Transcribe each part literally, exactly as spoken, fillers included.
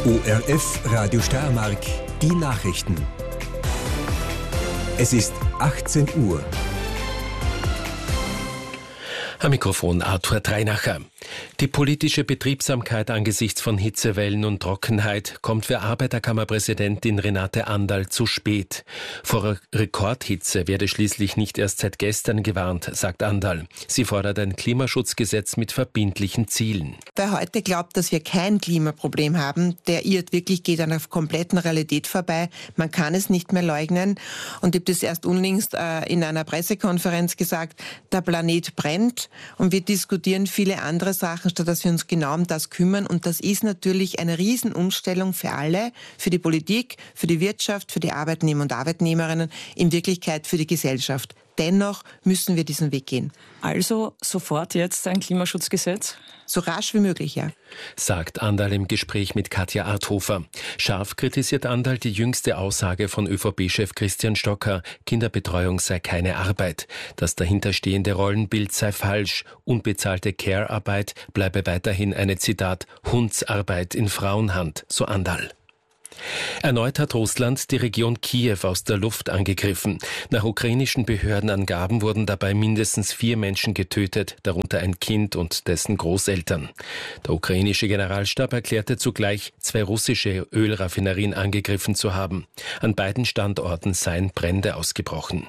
O R F Radio Steiermark, die Nachrichten. Es ist achtzehn Uhr. Am Mikrofon Arthur Dreinacher. Die politische Betriebsamkeit angesichts von Hitzewellen und Trockenheit kommt für Arbeiterkammerpräsidentin Renate Anderl zu spät. Vor Rekordhitze werde schließlich nicht erst seit gestern gewarnt, sagt Anderl. Sie fordert ein Klimaschutzgesetz mit verbindlichen Zielen. Wer heute glaubt, dass wir kein Klimaproblem haben, der irrt wirklich, geht an der kompletten Realität vorbei. Man kann es nicht mehr leugnen. Und ich habe das erst unlängst äh, in einer Pressekonferenz gesagt, der Planet brennt und wir diskutieren viele andere Sachen, statt dass wir uns genau um das kümmern. Und das ist natürlich eine Riesenumstellung für alle, für die Politik, für die Wirtschaft, für die Arbeitnehmer und Arbeitnehmerinnen, in Wirklichkeit für die Gesellschaft. Dennoch müssen wir diesen Weg gehen. Also sofort jetzt ein Klimaschutzgesetz? So rasch wie möglich, ja. Sagt Anderl im Gespräch mit Katja Arthofer. Scharf kritisiert Anderl die jüngste Aussage von ÖVP-Chef Christian Stocker, Kinderbetreuung sei keine Arbeit. Das dahinterstehende Rollenbild sei falsch. Unbezahlte Care-Arbeit bleibe weiterhin eine, Zitat, Hundsarbeit in Frauenhand, so Anderl. Erneut hat Russland die Region Kiew aus der Luft angegriffen. Nach ukrainischen Behördenangaben wurden dabei mindestens vier Menschen getötet, darunter ein Kind und dessen Großeltern. Der ukrainische Generalstab erklärte zugleich, zwei russische Ölraffinerien angegriffen zu haben. An beiden Standorten seien Brände ausgebrochen.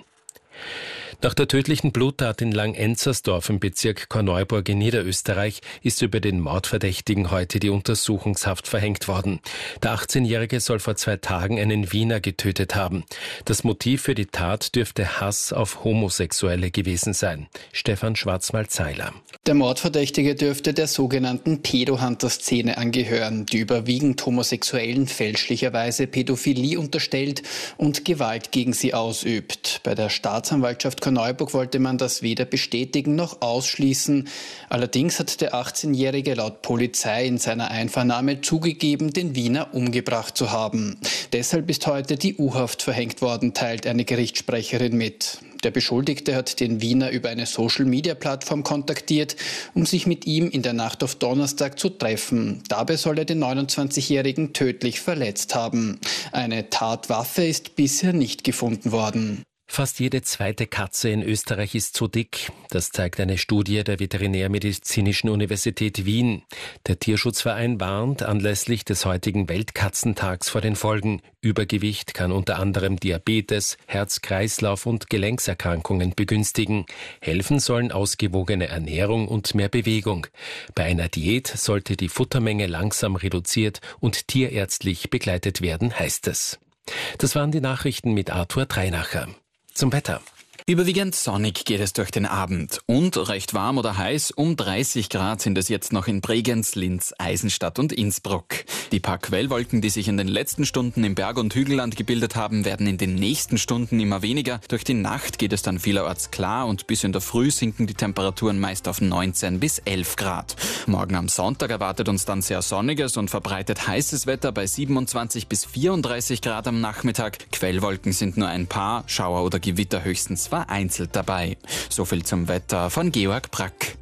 Nach der tödlichen Bluttat in Langenzersdorf im Bezirk Korneuburg in Niederösterreich ist über den Mordverdächtigen heute die Untersuchungshaft verhängt worden. Der achtzehnjährige soll vor zwei Tagen einen Wiener getötet haben. Das Motiv für die Tat dürfte Hass auf Homosexuelle gewesen sein. Stefan Schwarzmal-Zeiler. Der Mordverdächtige dürfte der sogenannten Pedo-Hunter-Szene angehören, die überwiegend Homosexuellen fälschlicherweise Pädophilie unterstellt und Gewalt gegen sie ausübt. Bei der Staatsanwaltschaft Korneuburg wollte man das weder bestätigen noch ausschließen. Allerdings hat der achtzehnjährige laut Polizei in seiner Einvernahme zugegeben, den Wiener umgebracht zu haben. Deshalb ist heute die U-Haft verhängt worden, teilt eine Gerichtssprecherin mit. Der Beschuldigte hat den Wiener über eine Social-Media-Plattform kontaktiert, um sich mit ihm in der Nacht auf Donnerstag zu treffen. Dabei soll er den neunundzwanzigjährigen tödlich verletzt haben. Eine Tatwaffe ist bisher nicht gefunden worden. Fast jede zweite Katze in Österreich ist zu dick. Das zeigt eine Studie der Veterinärmedizinischen Universität Wien. Der Tierschutzverein warnt anlässlich des heutigen Weltkatzentags vor den Folgen. Übergewicht kann unter anderem Diabetes, Herz-Kreislauf- und Gelenkserkrankungen begünstigen. Helfen sollen ausgewogene Ernährung und mehr Bewegung. Bei einer Diät sollte die Futtermenge langsam reduziert und tierärztlich begleitet werden, heißt es. Das waren die Nachrichten mit Arthur Dreinacher. Zum Wetter. Überwiegend sonnig geht es durch den Abend und recht warm oder heiß. Um dreißig Grad sind es jetzt noch in Bregenz, Linz, Eisenstadt und Innsbruck. Die paar Quellwolken, die sich in den letzten Stunden im Berg- und Hügelland gebildet haben, werden in den nächsten Stunden immer weniger. Durch die Nacht geht es dann vielerorts klar und bis in der Früh sinken die Temperaturen meist auf neunzehn bis elf Grad. Morgen am Sonntag erwartet uns dann sehr sonniges und verbreitet heißes Wetter bei siebenundzwanzig bis vierunddreißig Grad am Nachmittag. Quellwolken sind nur ein paar, Schauer oder Gewitter höchstens vereinzelt dabei. So viel zum Wetter von Georg Brack.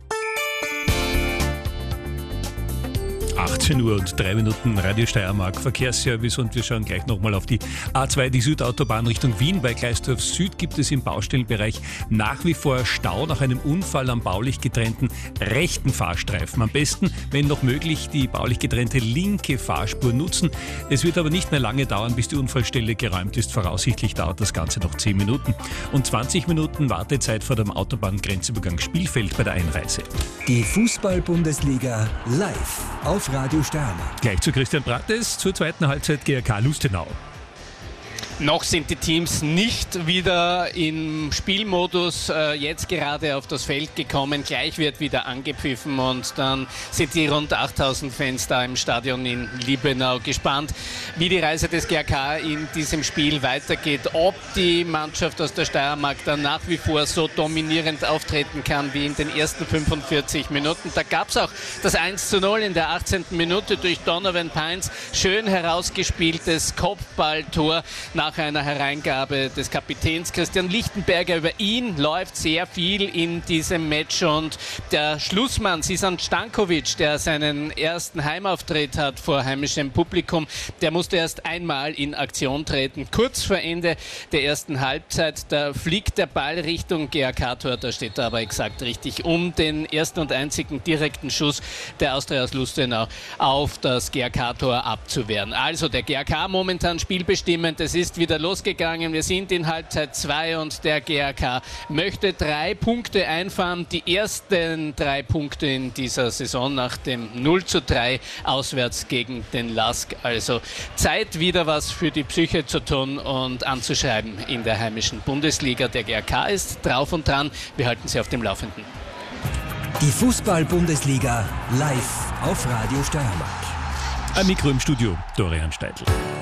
achtzehn Uhr und drei Minuten Radio Steiermark Verkehrsservice und wir schauen gleich nochmal auf die A zwei, die Südautobahn Richtung Wien. Bei Gleisdorf Süd gibt es im Baustellenbereich nach wie vor Stau nach einem Unfall am baulich getrennten rechten Fahrstreifen. Am besten, wenn noch möglich, die baulich getrennte linke Fahrspur nutzen. Es wird aber nicht mehr lange dauern, bis die Unfallstelle geräumt ist. Voraussichtlich dauert das Ganze noch zehn Minuten. Und zwanzig Minuten Wartezeit vor dem Autobahngrenzübergang Spielfeld bei der Einreise. Die Fußball-Bundesliga live auf Radio Steiermark. Gleich zu Christian Brattes zur zweiten Halbzeit G R K Lustenau. Noch sind die Teams nicht wieder im Spielmodus äh, jetzt gerade auf das Feld gekommen. Gleich wird wieder angepfiffen und dann sind die rund achttausend Fans da im Stadion in Liebenau gespannt, wie die Reise des G R K in diesem Spiel weitergeht. Ob die Mannschaft aus der Steiermark dann nach wie vor so dominierend auftreten kann wie in den ersten fünfundvierzig Minuten. Da gab es auch das eins zu null in der achtzehnten Minute durch Donovan Pines. Schön herausgespieltes Kopfballtor. Nach nach einer Hereingabe des Kapitäns Christian Lichtenberger. Über ihn läuft sehr viel in diesem Match und der Schlussmann Sisan Stankovic, der seinen ersten Heimauftritt hat vor heimischem Publikum, der musste erst einmal in Aktion treten. Kurz vor Ende der ersten Halbzeit, da fliegt der Ball Richtung G A K-Tor, da steht er aber exakt richtig, um den ersten und einzigen direkten Schuss der Austria aus Lustenau auf das G A K-Tor abzuwehren. Also der G A K momentan spielbestimmend, es ist wieder losgegangen, wir sind in Halbzeit zwei und der G A K möchte drei Punkte einfahren, die ersten drei Punkte in dieser Saison nach dem null zu drei auswärts gegen den Lask. Also Zeit, wieder was für die Psyche zu tun und anzuschreiben in der heimischen Bundesliga. Der G A K ist drauf und dran, wir halten Sie auf dem Laufenden. Die Fußball-Bundesliga live auf Radio Steiermark. Ein Mikro im Studio, Dorian Steidl.